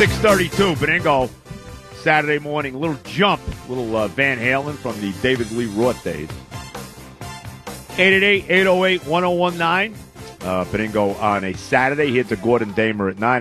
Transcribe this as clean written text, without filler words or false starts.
6:32, Benigno, Saturday morning. Little jump, little Van Halen from the David Lee Roth days. 888-808-1019. Benigno on a Saturday. Here's to Gordon Damer at 9.